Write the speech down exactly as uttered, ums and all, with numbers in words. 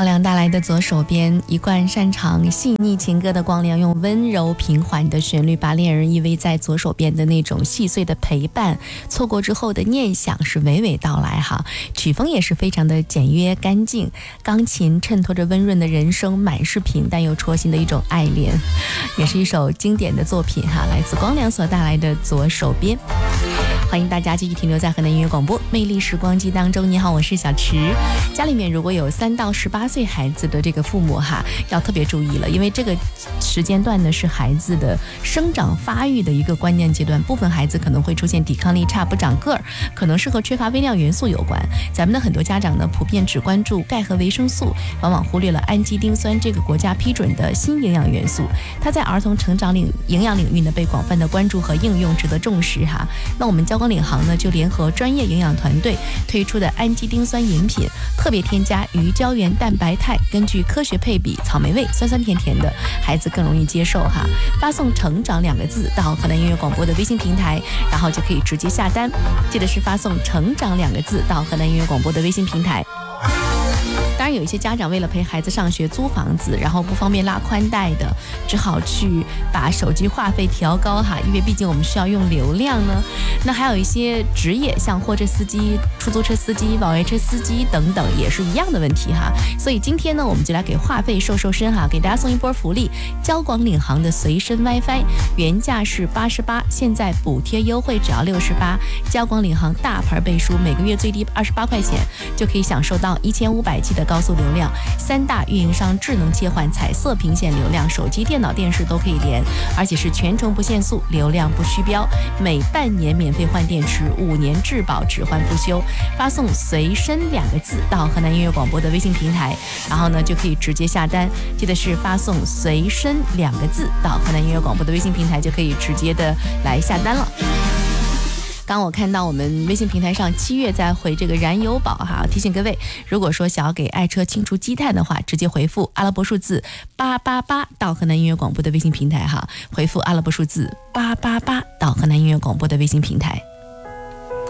光良带来的左手边，一贯擅长细腻情歌的光良，用温柔平缓的旋律把恋人依偎在左手边的那种细碎的陪伴，错过之后的念想是娓娓道来哈。曲风也是非常的简约干净，钢琴衬托着温润的人声，满是平淡又戳心的一种爱恋，也是一首经典的作品哈，来自光良所带来的左手边。欢迎大家继续停留在河南音乐广播魅力时光机当中。你好，我是小池。家里面如果有三到十八岁孩子的这个父母哈，要特别注意了，因为这个时间段呢是孩子的生长发育的一个关键阶段，部分孩子可能会出现抵抗力差、不长个儿，可能是和缺乏微量元素有关。咱们的很多家长呢，普遍只关注钙和维生素，往往忽略了氨基丁酸这个国家批准的新营养元素，它在儿童成长领营养领域呢被广泛的关注和应用，值得重视哈。那我们交光领航呢就联合专业营养团队推出的氨基丁酸饮品，特别添加鱼胶原蛋白肽，根据科学配比，草莓味，酸酸甜甜的，孩子更容易接受哈。发送成长两个字到河南音乐广播的微信平台，然后就可以直接下单，记得是发送成长两个字到河南音乐广播的微信平台。当然有一些家长为了陪孩子上学租房子，然后不方便拉宽带的，只好去把手机话费调高哈，因为毕竟我们需要用流量呢。那还有一些职业，像货车司机、出租车司机、网约车司机等等，也是一样的问题哈。所以今天呢，我们就来给话费瘦瘦身哈，给大家送一波福利，交广领航的随身 WiFi， 原价是八十八，现在补贴优惠只要六十八。交广领航大牌背书，每个月最低二十八块钱就可以享受到一千五百 G 的高速流量，三大运营商智能切换彩色屏线流量，手机、电脑、电视都可以连，而且是全程不限速，流量不虚标，每半年免费换电池，五年质保只换不修。发送随身两个字到河南音乐广播的微信平台，然后呢就可以直接下单，记得是发送随身两个字到河南音乐广播的微信平台，就可以直接的来下单了。刚我看到我们微信平台上七月在回这个燃油宝哈，提醒各位，如果说想要给爱车清除积碳的话，直接回复阿拉伯数字八八八到河南音乐广播的微信平台哈，回复阿拉伯数字八八八到河南音乐广播的微信平台。